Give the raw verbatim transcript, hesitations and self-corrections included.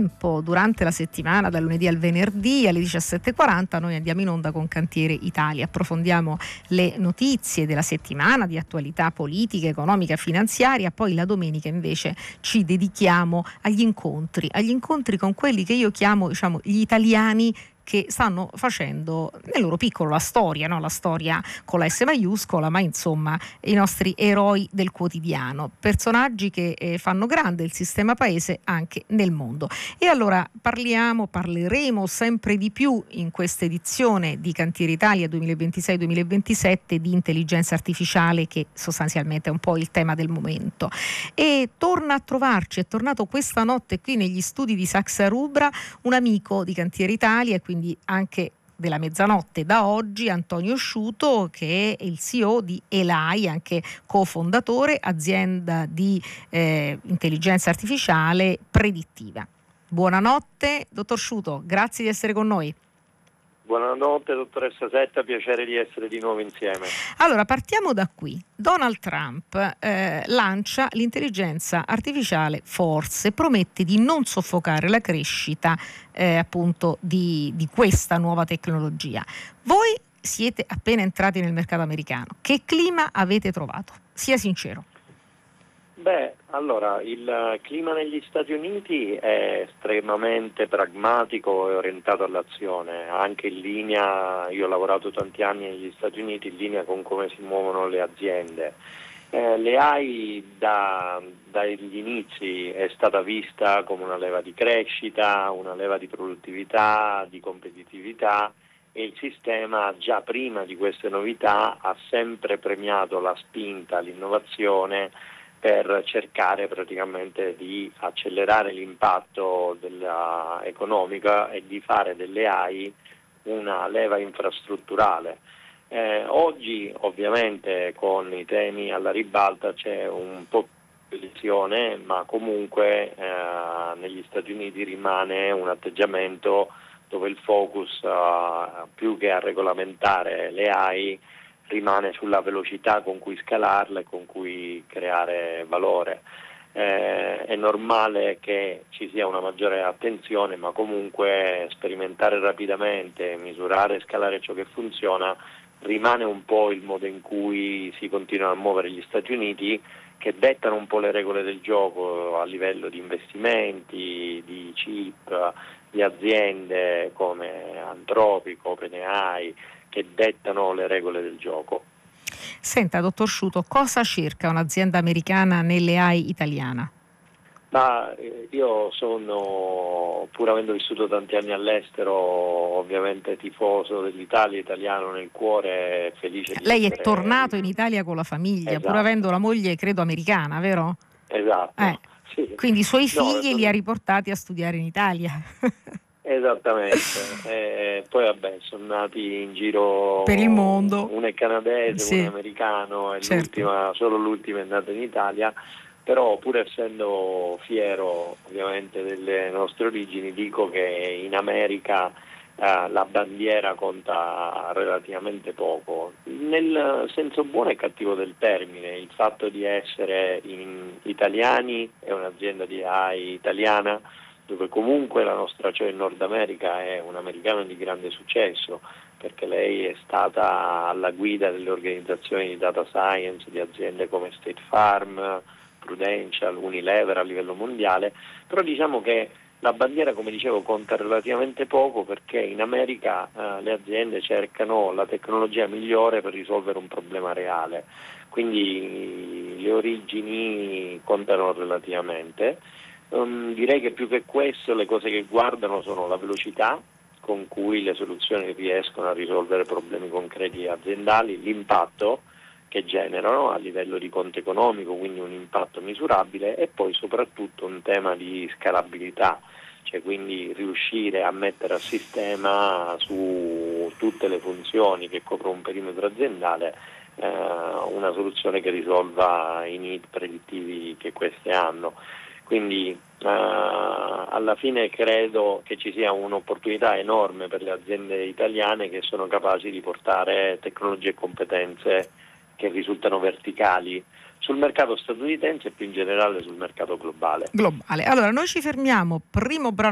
tempo, durante la settimana, dal lunedì al venerdì alle diciassette e quaranta, noi andiamo in onda con Cantiere Italia. Approfondiamo le notizie della settimana di attualità politica, economica, finanziaria. Poi la domenica invece ci dedichiamo agli incontri, agli incontri con quelli che io chiamo, diciamo, gli italiani che stanno facendo nel loro piccolo la storia, no? La storia con la S maiuscola, ma insomma i nostri eroi del quotidiano, personaggi che eh, fanno grande il sistema paese anche nel mondo. E allora parliamo, parleremo sempre di più in questa edizione di Cantiere Italia duemilaventisei duemilaventisette di intelligenza artificiale, che sostanzialmente è un po' il tema del momento. E torna a trovarci, è tornato questa notte qui negli studi di Saxa Rubra un amico di Cantiere Italia e quindi anche della mezzanotte da oggi, Antonio Sciuto, che è il C E O di Elai, anche cofondatore, azienda di eh, intelligenza artificiale predittiva. Buonanotte, dottor Sciuto, grazie di essere con noi. Buonanotte dottoressa Setta, piacere di essere di nuovo insieme. Allora partiamo da qui. Donald Trump eh, lancia l'intelligenza artificiale Force e promette di non soffocare la crescita eh, appunto di, di questa nuova tecnologia. Voi siete appena entrati nel mercato americano. Che clima avete trovato? Sia sincero. Beh, allora, il clima negli Stati Uniti è estremamente pragmatico e orientato all'azione, anche in linea, io ho lavorato tanti anni negli Stati Uniti, in linea con come si muovono le aziende. Eh, l'A I da, dagli inizi è stata vista come una leva di crescita, una leva di produttività, di competitività, e il sistema già prima di queste novità ha sempre premiato la spinta all'innovazione per cercare praticamente di accelerare l'impatto della economica e di fare delle A I una leva infrastrutturale. Eh, oggi ovviamente con i temi alla ribalta c'è un po' di lezione, ma comunque eh, negli Stati Uniti rimane un atteggiamento dove il focus eh, più che a regolamentare le A I rimane sulla velocità con cui scalarla e con cui creare valore. Eh, è normale che ci sia una maggiore attenzione, ma comunque sperimentare rapidamente, misurare e scalare ciò che funziona rimane un po' il modo in cui si continuano a muovere gli Stati Uniti, che dettano un po' le regole del gioco a livello di investimenti, di chip, di aziende come Anthropic, OpenAI, che dettano le regole del gioco. Senta, dottor Sciuto, cosa cerca un'azienda americana nelle A I italiana? Ma eh, io sono, pur avendo vissuto tanti anni all'estero, ovviamente tifoso dell'Italia, italiano nel cuore, felice di Lei essere... è tornato in Italia con la famiglia, Esatto. Pur avendo la moglie, credo, americana, vero? Esatto. Eh, sì. Quindi i suoi figli no, sono... li ha riportati a studiare in Italia. Esattamente, e poi vabbè, sono nati in giro per il mondo, uno è canadese, sì. uno è americano e certo. l'ultima, solo l'ultima è nata in Italia, però pur essendo fiero ovviamente delle nostre origini dico che in America eh, la bandiera conta relativamente poco, nel senso buono e cattivo del termine. Il fatto di essere in italiani, è un'azienda di A I italiana, dove comunque la nostra, cioè il Nord America, è un americano di grande successo, perché lei è stata alla guida delle organizzazioni di data science di aziende come State Farm, Prudential, Unilever a livello mondiale, però diciamo che la bandiera, come dicevo, conta relativamente poco, perché in America eh, le aziende cercano la tecnologia migliore per risolvere un problema reale, quindi le origini contano relativamente. Um, direi che più che questo le cose che guardano sono la velocità con cui le soluzioni riescono a risolvere problemi concreti aziendali, l'impatto che generano a livello di conto economico, quindi un impatto misurabile, e poi soprattutto un tema di scalabilità, cioè quindi riuscire a mettere a sistema su tutte le funzioni che coprono un perimetro aziendale eh, una soluzione che risolva i need predittivi che queste hanno. Quindi uh, alla fine credo che ci sia un'opportunità enorme per le aziende italiane che sono capaci di portare tecnologie e competenze che risultano verticali sul mercato statunitense e più in generale sul mercato globale. Globale. Allora noi ci fermiamo, primo brano